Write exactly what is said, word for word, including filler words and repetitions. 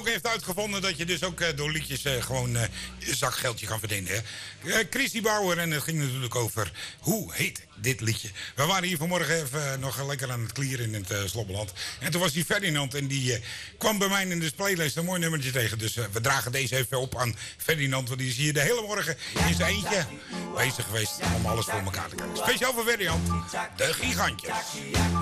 heeft uitgevonden dat je dus ook uh, door liedjes uh, gewoon uh, een zakgeldje kan verdienen. Hè? Uh, Christy Bauer, en het ging natuurlijk over hoe heet dit liedje. We waren hier vanmorgen even uh, nog lekker aan het klieren in het uh, Slobbeland. En toen was die Ferdinand en die uh, kwam bij mij in de playlist een mooi nummertje tegen. Dus uh, we dragen deze even op aan Ferdinand, want die is hier de hele morgen in zijn eentje bezig geweest om alles voor elkaar te krijgen. Speciaal voor Ferdinand, de Gigantjes.